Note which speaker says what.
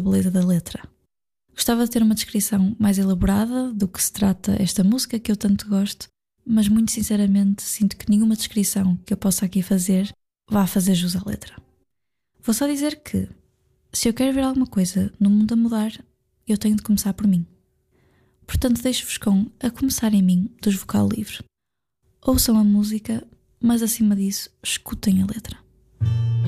Speaker 1: beleza da letra. Gostava de ter uma descrição mais elaborada do que se trata esta música que eu tanto gosto, mas muito sinceramente sinto que nenhuma descrição que eu possa aqui fazer vá fazer jus à letra. Vou só dizer que, se eu quero ver alguma coisa no mundo a mudar, eu tenho de começar por mim. Portanto, deixo-vos com A Começar em Mim, dos Vocal Livre. Ouçam a música, mas acima disso, escutem a letra.